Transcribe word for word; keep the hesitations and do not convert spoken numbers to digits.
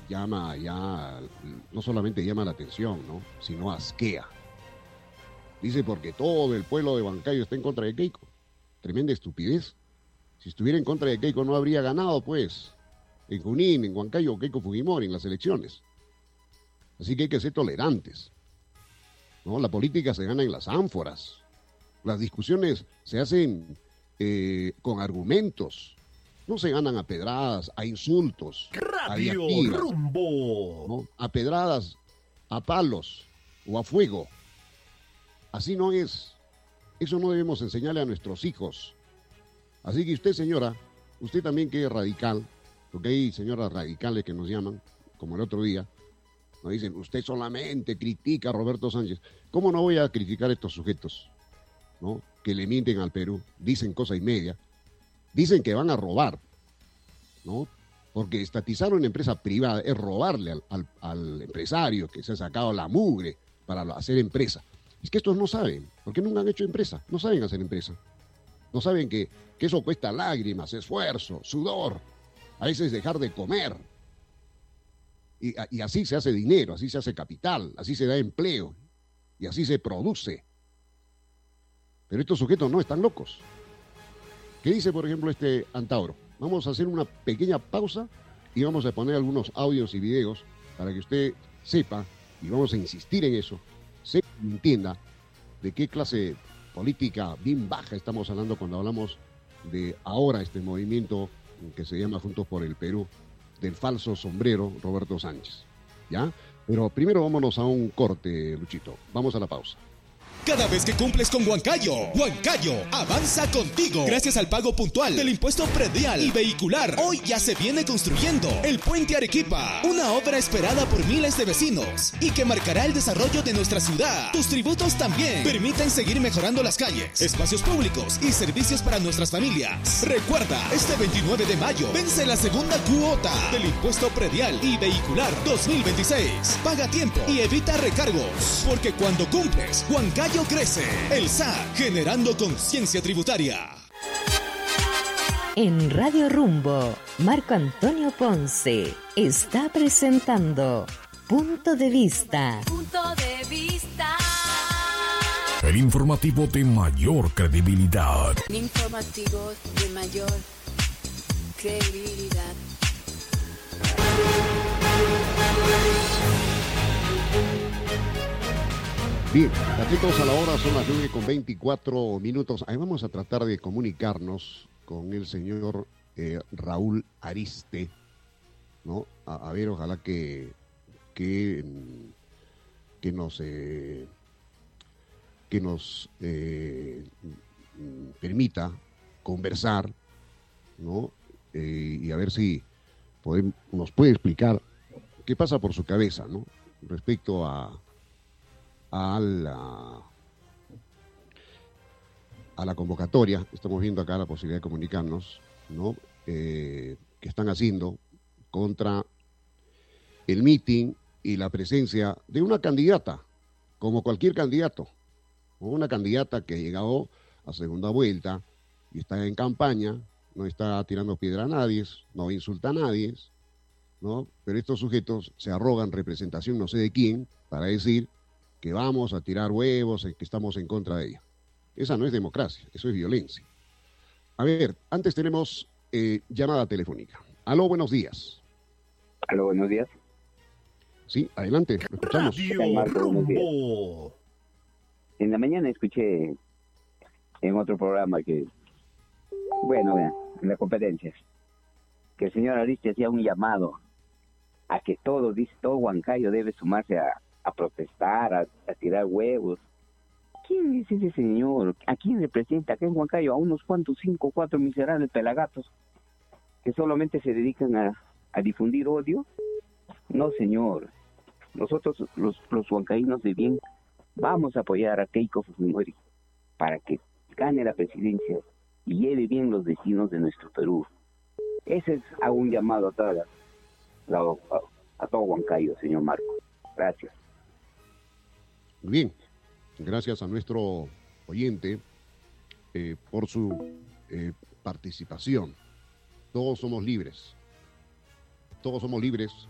llama ya, no solamente llama la atención, ¿no? Sino asquea. Dice porque todo el pueblo de Huancayo está en contra de Keiko. Tremenda estupidez. Si estuviera en contra de Keiko no habría ganado, pues, en Junín, en Huancayo, Keiko Fujimori en las elecciones. Así que hay que ser tolerantes, ¿no? La política se gana en las ánforas. Las discusiones se hacen eh, con argumentos. No se ganan a pedradas, a insultos, a Radio diatribas, Rumbo. ¿no? A pedradas, a palos o a fuego. Así no es. Eso no debemos enseñarle a nuestros hijos. Así que usted, señora, usted también que es radical, porque hay señoras radicales que nos llaman, como el otro día, nos dicen, usted solamente critica a Roberto Sánchez. ¿Cómo no voy a criticar a estos sujetos, ¿no? Que le mienten al Perú, dicen cosa y media, dicen que van a robar, ¿no? Porque estatizar una empresa privada es robarle al, al, al empresario que se ha sacado la mugre para hacer empresa. Es que estos no saben, porque nunca han hecho empresa, no saben hacer empresa. No saben que, que eso cuesta lágrimas, esfuerzo, sudor, a veces dejar de comer. Y, y así se hace dinero, así se hace capital, así se da empleo y así se produce. Pero estos sujetos no están locos. ¿Qué dice, por ejemplo, este Antauro? Vamos a hacer una pequeña pausa y vamos a poner algunos audios y videos para que usted sepa, y vamos a insistir en eso, sepa y entienda de qué clase política bien baja estamos hablando cuando hablamos de ahora este movimiento que se llama Juntos por el Perú, del falso sombrero Roberto Sánchez. ¿Ya? Pero primero vámonos a un corte, Luchito. Vamos a la pausa. Cada vez que cumples con Huancayo, Huancayo avanza contigo. Gracias al pago puntual del impuesto predial y vehicular, hoy ya se viene construyendo el Puente Arequipa, una obra esperada por miles de vecinos y que marcará el desarrollo de nuestra ciudad. Tus tributos también permiten seguir mejorando las calles, espacios públicos y servicios para nuestras familias. Recuerda, este veintinueve de mayo vence la segunda cuota del impuesto predial y vehicular dos mil veintiséis. Paga a tiempo y evita recargos, porque cuando cumples, Huancayo crece. El S A C, generando conciencia tributaria. En Radio Rumbo, Marco Antonio Ponce está presentando Punto de Vista. Punto de Vista. El informativo de mayor credibilidad. Informativo de mayor credibilidad. Bien, atentos a la hora, son las nueve con veinticuatro minutos. Ahí vamos a tratar de comunicarnos con el señor eh, Raúl Ariste, ¿no? A, a ver, ojalá que, que, que nos, eh, que nos eh, permita conversar, ¿no? Eh, y a ver si podemos, nos puede explicar qué pasa por su cabeza, ¿no? Respecto a a la, a la convocatoria. Estamos viendo acá la posibilidad de comunicarnos, ¿no? Eh, que están haciendo contra el mitin y la presencia de una candidata, como cualquier candidato, o una candidata que ha llegado a segunda vuelta y está en campaña, no está tirando piedra a nadie, no insulta a nadie, ¿no? Pero estos sujetos se arrogan representación no sé de quién para decir que vamos a tirar huevos, que estamos en contra de ella. Esa no es democracia, eso es violencia. A ver, antes tenemos eh, llamada telefónica. Aló, buenos días. Aló, buenos días. Sí, adelante, lo escuchamos. Radio Rumbo. En la mañana escuché en otro programa que, bueno, en las competencias, que el señor Ariste hacía un llamado a que todo, dice, todo Huancayo debe sumarse a a protestar, a, a tirar huevos. ¿Quién es ese señor? ¿A quién representa acá en Huancayo? A unos cuantos, cinco, cuatro miserables pelagatos que solamente se dedican a, a difundir odio. No, señor. Nosotros, los, los huancaínos de bien, vamos a apoyar a Keiko Fujimori para que gane la presidencia y lleve bien los vecinos de nuestro Perú. Ese es hago un llamado a toda la, la, a, a todo Huancayo, señor Marco. Gracias. Bien, gracias a nuestro oyente eh, por su eh, participación. Todos somos libres. Todos somos libres